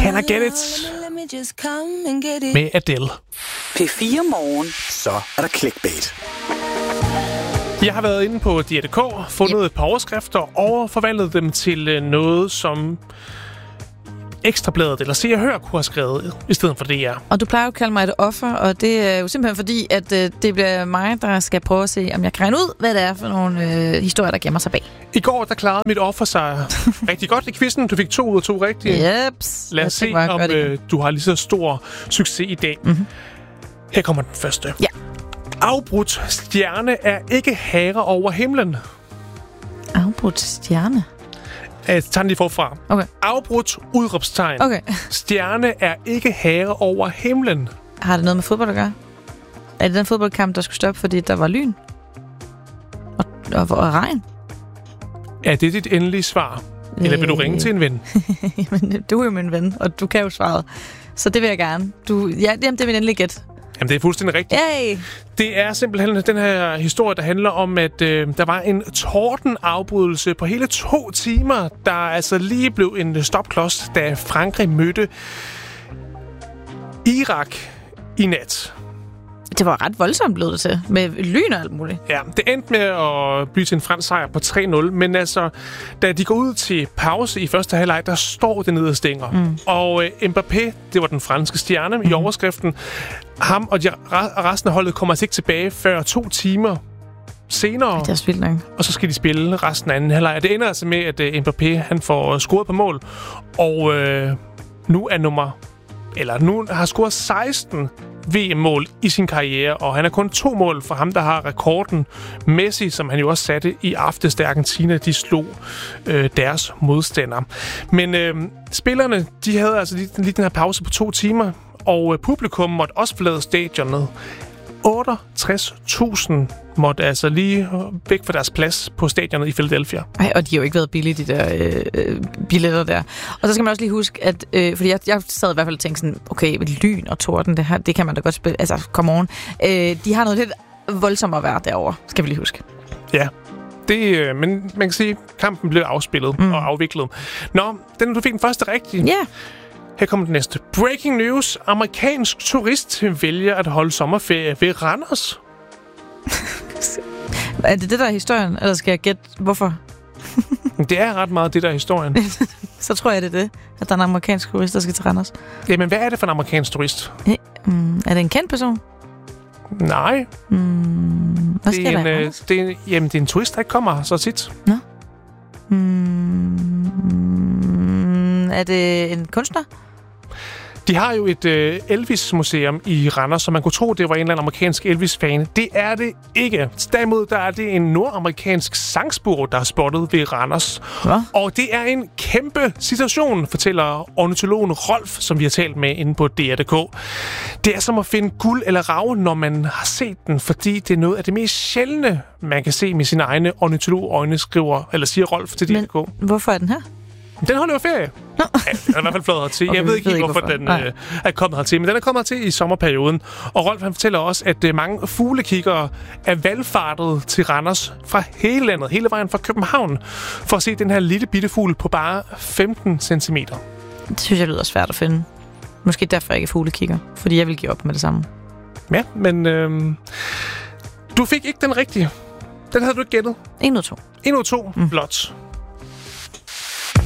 Can I Get It? Med Adele. P4 Morgen. Så er der clickbait. Jeg har været inde på DR.dk, fundet et par overskrifter og forvandlet dem til noget, som Ekstrabladet eller Se og Hør kunne have skrevet i stedet for DR. Og du plejer jo at kalde mig et offer, og det er jo simpelthen fordi, at det bliver mig, der skal prøve at se, om jeg kan regne ud, hvad det er for nogle historier, der gemmer sig bag. I går, der klarede mit offer sig rigtig godt i quizzen. Du fik 2 ud af 2 rigtige. Jeps. Lad os se, om du har lige så stor succes i dag. Mm-hmm. Her kommer den første. Ja. Afbrudt stjerne er ikke herre over himlen. Afbrudt stjerne? Jeg tager den lige forfra. Okay. Afbrudt udråbstegn. Okay. Stjerne er ikke herre over himlen. Har det noget med fodbold at gøre? Er det den fodboldkamp, der skulle stoppe, fordi der var lyn? Og regn? Er det dit endelige svar? Eller vil du ringe til en ven? Jamen, du er jo min ven, og du kan jo svaret. Så det vil jeg gerne. Jamen, det vil endelig gætte. Jamen, det er fuldstændig rigtigt. Yay! Det er simpelthen den her historie, der handler om, at der var en tordenafbrydelse på hele 2 timer, der altså lige blev en stopklods, da Frankrig mødte Irak i nat. Det var ret voldsomt blevet det til, med lyn og alt muligt. Ja, det endte med at blive til en fransk sejr på 3-0, men altså, da de går ud til pause i første halvleg, der står det nede og stænger. Mm. Og Mbappé, det var den franske stjerne i overskriften, ham og resten af holdet kommer altså ikke tilbage før 2 timer senere. Det er vildt nok. Og så skal de spille resten af anden halvleg. Det ender altså med, at Mbappé han får scoret på mål, og nu har scoret 16 VM-mål i sin karriere, og han er kun 2 mål for ham, der har rekorden. Messi, som han jo også satte i aftes, da Argentina de slog deres modstandere. Men spillerne, de havde altså lige den her pause på 2 timer, og publikum måtte også forlade stadionet. 68.000 måtte altså lige væk fra deres plads på stadionet i Philadelphia. Ej, og de har jo ikke været billige, de der billetter der. Og så skal man også lige huske, at fordi jeg sad i hvert fald og tænkte sådan, okay, lyn og torden, det kan man da godt spille. Altså, come on. De har noget lidt voldsommere vejr derovre, skal vi lige huske. Ja. Men man kan sige, at kampen blev afspillet og afviklet. Nå, du fik den første rigtige. Ja. Her kommer den næste. Breaking news. Amerikansk turist vælger at holde sommerferie ved Randers. Er det der er historien? Eller skal jeg gætte, hvorfor? Det er ret meget det der er historien. Så tror jeg, det er det, at der er en amerikansk turist, der skal til Randers. Jamen, hvad er det for en amerikansk turist? Er det en kendt person? Nej. Hvad sker der? Det er en turist, der ikke kommer så tit. Nå. Er det en kunstner? De har jo et Elvis-museum i Randers, så man kunne tro, det var en eller anden amerikansk Elvis-fan. Det er det ikke. Derimod der er det en nordamerikansk sangspor, der er spottet ved Randers. Hva? Og det er en kæmpe situation, fortæller ornitologen Rolf, som vi har talt med inde på DR.dk. Det er som at finde guld eller rav, når man har set den, fordi det er noget af det mest sjældne, man kan se med sine egne ornitologøjne, siger Rolf til DR.dk. Men hvorfor er den her? Den holder jo ferie. Ja, den er i hvert fald fløjet hertil. Okay, jeg ved ikke, hvorfor den er kommet hertil, men den er kommet hertil i sommerperioden. Og Rolf han fortæller også, at mange fuglekiggere er valfartet til Randers fra hele landet, hele vejen fra København, for at se den her lille bitte fugl på bare 15 cm. Det synes jeg lyder svært at finde. Måske derfor ikke fuglekigger, fordi jeg vil give op med det samme. Ja, men du fik ikke den rigtige. Den havde du ikke gættet. 1 ud af 2. 1 ud af 2 blot.